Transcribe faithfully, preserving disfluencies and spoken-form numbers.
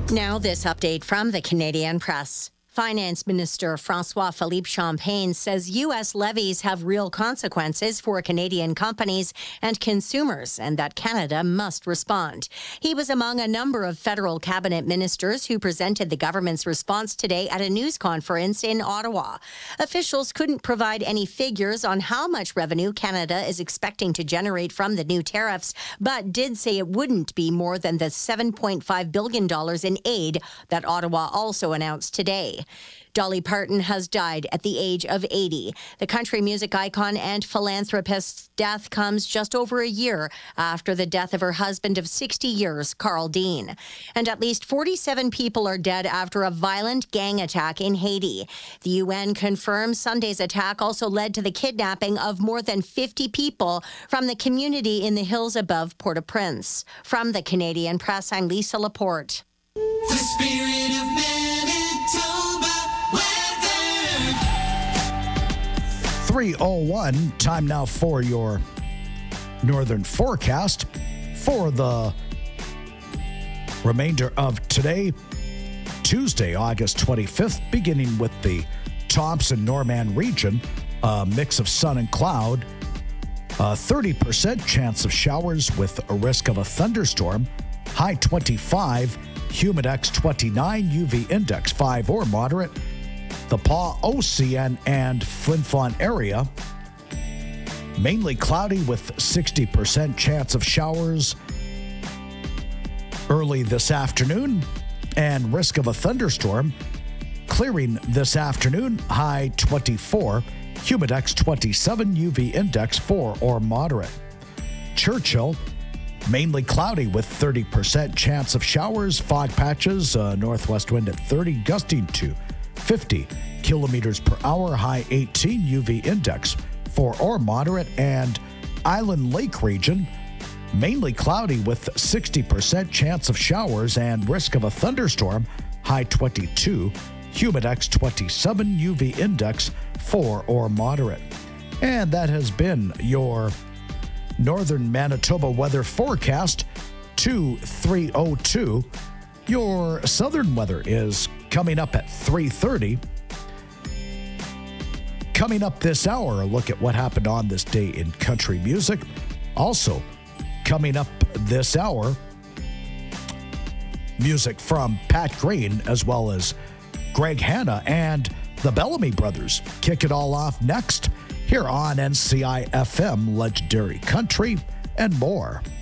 Now, this update from the Canadian Press. Finance Minister François-Philippe Champagne says U S levies have real consequences for Canadian companies and consumers, and that Canada must respond. He was among a number of federal cabinet ministers who presented the government's response today at a news conference in Ottawa. Officials couldn't provide any figures on how much revenue Canada is expecting to generate from the new tariffs, but did say it wouldn't be more than the seven point five billion dollars in aid that Ottawa also announced today. Dolly Parton has died at the age of eighty. The country music icon and philanthropist's death comes just over a year after the death of her husband of sixty years, Carl Dean. And at least forty-seven people are dead after a violent gang attack in Haiti. The U N confirms Sunday's attack also led to the kidnapping of more than fifty people from the community in the hills above Port-au-Prince. From the Canadian Press, I'm Lisa Laporte. The spirit of Manitoba weather. three oh one, time now for your northern forecast for the remainder of today, Tuesday, August twenty-fifth, beginning with the Thompson-Norman region, a mix of sun and cloud, a thirty percent chance of showers with a risk of a thunderstorm, high twenty-five, Humidex twenty-nine, U V index five or moderate. The Pas Ocean and Flin Flon area, mainly cloudy with sixty percent chance of showers early this afternoon and risk of a thunderstorm. Clearing this afternoon, high twenty-four, Humidex twenty-seven, U V index four or moderate. Churchill, mainly cloudy with thirty percent chance of showers, fog patches, uh, northwest wind at thirty, gusting to fifty kilometers per hour, high eighteen, U V index four or moderate. And Island Lake region, mainly cloudy with sixty percent chance of showers and risk of a thunderstorm, high twenty-two, Humidex twenty-seven, U V index four or moderate. And that has been your Northern Manitoba weather forecast, two three oh two. Your southern weather is coming up at three thirty. Coming up this hour, a look at what happened on this day in country music. Also, coming up this hour, music from Pat Green as well as Greg Hanna and the Bellamy Brothers. Kick it all off next here on N C I F M, Legendary Country, and more.